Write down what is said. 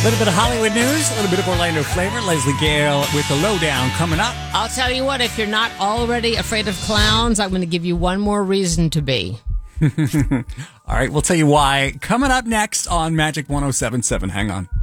A little bit of Hollywood news, a little bit of Orlando flavor. Leslie Gale with the lowdown coming up. I'll tell you what, if you're not already afraid of clowns, I'm going to give you one more reason to be. All right, we'll tell you why. Coming up next on Magic 107.7. Hang on.